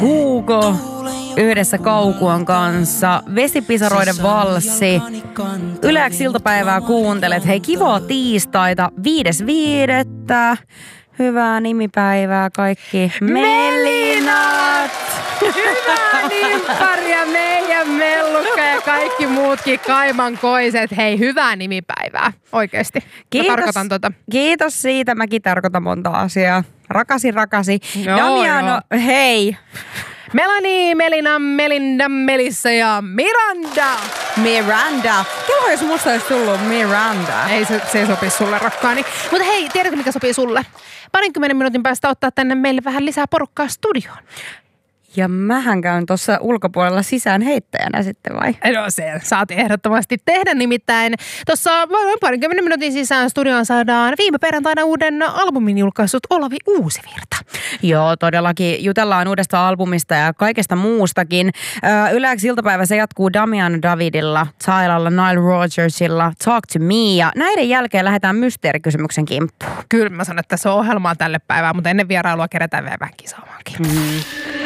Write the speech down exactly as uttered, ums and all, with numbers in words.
Hugo yhdessä Kaukuan kanssa. Vesipisaroiden valssi. Yle X iltapäivää kuuntelet. Hei, kivaa tiistaita. Viides viidettä. Hyvää nimipäivää kaikki Melinat! Hyvää nimpparia meidän mellukka ja kaikki muutkin kaimankoiset. Hei, hyvää nimipäivää. Oikeesti. Kiitos, Mä tarkoitan tota. Kiitos siitä. Mäkin tarkoitan monta asiaa. Rakasi, rakasi. Joo, Damiano, joo. hei. Melanie, Melina, Melinda, Melissa ja Miranda. Miranda. Kello jos musta olisi tullut Miranda. Ei se, se ei sopi sulle, rakkaani. Mutta hei, tiedätkö mikä sopii sulle? Parinkymmenen minuutin päästä ottaa tänne meille vähän lisää porukkaa studioon. Ja mähän käyn tuossa ulkopuolella sisään heittäjänä sitten vai? No se saat ehdottomasti tehdä, nimittäin tuossa parinkymmenen minuutin sisään studioon saadaan viime perjantaina uuden albumin julkaissut Olavi Uusivirta. Joo, todellakin jutellaan uudesta albumista ja kaikesta muustakin. Yle X iltapäivä se jatkuu Damian Davidilla, Tylalla, Nile Rodgersilla, Talk to Me ja näiden jälkeen lähdetään mysteerikysymyksen kimppuun. Kyllä mä sanon, että se on ohjelmaa tälle päivään, mutta ennen vierailua kerätään vielä vähän kisaamaankin. Mm.